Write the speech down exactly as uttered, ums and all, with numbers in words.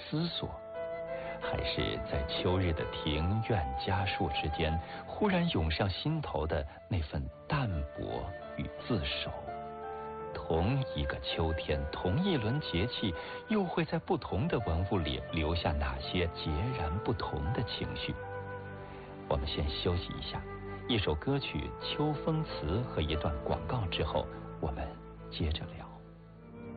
思索，还是在秋日的庭院家树之间，忽然涌上心头的那份淡泊与自守？同一个秋天，同一轮节气，又会在不同的文物里留下哪些截然不同的情绪？我们先休息一下，一首歌曲《秋风词》和一段广告之后，我们接着聊。